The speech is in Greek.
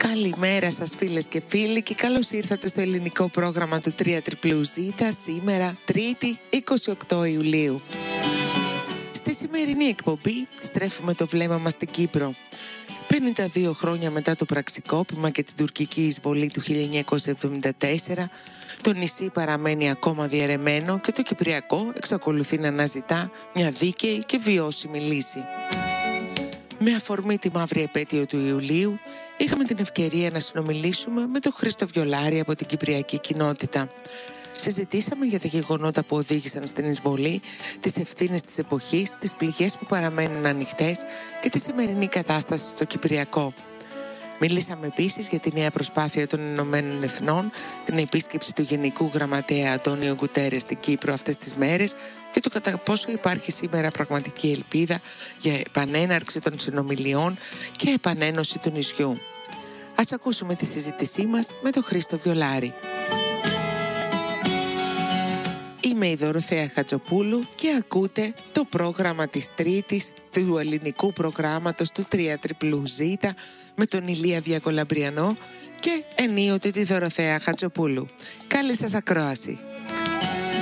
Καλημέρα σας φίλες και φίλοι και καλώς ήρθατε στο ελληνικό πρόγραμμα του 3ZZZ σήμερα 3η 28 Ιουλίου. Στη σημερινή εκπομπή στρέφουμε το βλέμμα μας στην Κύπρο. 52 χρόνια μετά το πραξικόπημα και την τουρκική εισβολή του 1974, το νησί παραμένει ακόμα διαιρεμένο και το Κυπριακό εξακολουθεί να αναζητά μια δίκαιη και βιώσιμη λύση. Με αφορμή τη μαύρη επέτειο του Ιουλίου, είχαμε την ευκαιρία να συνομιλήσουμε με τον Χρήστο Βιολάρη από την Κυπριακή κοινότητα. Συζητήσαμε για τα γεγονότα που οδήγησαν στην εισβολή, τις ευθύνες της εποχής, τις πληγές που παραμένουν ανοιχτές και τη σημερινή κατάσταση στο Κυπριακό. Μιλήσαμε επίσης για τη νέα προσπάθεια των Ηνωμένων Εθνών, την επίσκεψη του Γενικού Γραμματέα Αντώνιο Γκουτέρες στην Κύπρο αυτές τις μέρες και το κατά πόσο υπάρχει σήμερα πραγματική ελπίδα για επανέναρξη των συνομιλιών και επανένωση του νησιού. Ας ακούσουμε τη συζήτησή μας με τον Χρήστο Βιολάρη. Είμαι η Δωροθέα Χατζοπούλου και ακούτε το πρόγραμμα της Τρίτης του ελληνικού προγράμματος του 3ZZZ με τον Ηλία Διακολαμπριανό και ενίοτε τη Δωροθέα Χατζοπούλου. Καλή σας ακρόαση.